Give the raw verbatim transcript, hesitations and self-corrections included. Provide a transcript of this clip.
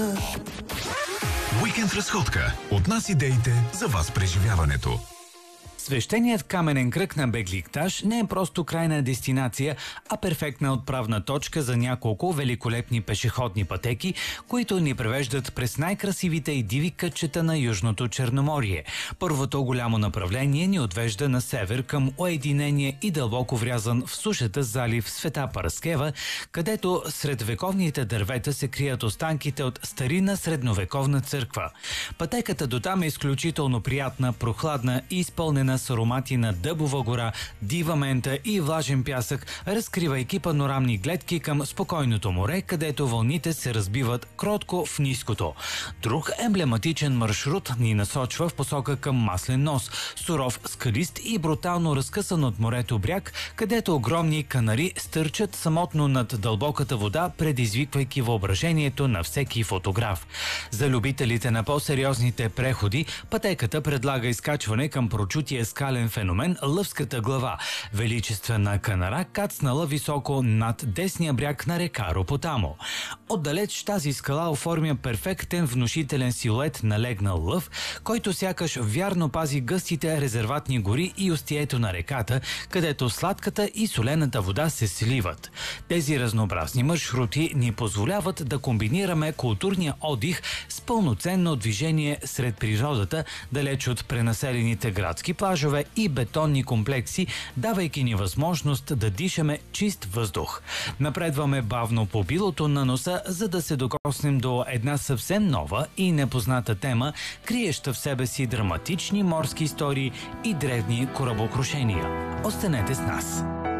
Уикенд разходка. От нас идеите за вас преживяването. Свещеният каменен кръг на Бегликташ не е просто крайна дестинация, а перфектна отправна точка за няколко великолепни пешеходни пътеки, които ни превеждат през най-красивите и диви кътчета на Южното Черноморие. Първото голямо направление ни отвежда на север към уединение и дълбоко врязан в сушата залив Света Параскева, където сред вековните дървета се крият останките от старина средновековна църква. Пътеката до там е изключително приятна, прохладна и изпълнена с аромати на дъбова гора, дива мента и влажен пясък, разкривайки панорамни гледки към спокойното море, където вълните се разбиват кротко в ниското. Друг емблематичен маршрут ни насочва в посока към Маслен нос, суров скалист и брутално разкъсан от морето бряг, където огромни канари стърчат самотно над дълбоката вода, предизвиквайки въображението на всеки фотограф. За любителите на по-сериозните преходи, пътеката предлага изкачване към прочутия скален феномен Лъвската глава, величествена канара, кацнала високо над десния бряг на река Ропотамо. Отдалеч тази скала оформя перфектен внушителен силует на легнал лъв, който сякаш вярно пази гъстите резерватни гори и устието на реката, където сладката и солената вода се сливат. Тези разнообразни маршрути ни позволяват да комбинираме културния отдих с пълноценно движение сред природата, далеч от пренаселените градски плажове и бетонни комплекси, давайки ни възможност да дишаме чист въздух. Напредваме бавно по билото на носа, за да се докоснем до една съвсем нова и непозната тема, криеща в себе си драматични морски истории и древни корабокрушения. Останете с нас!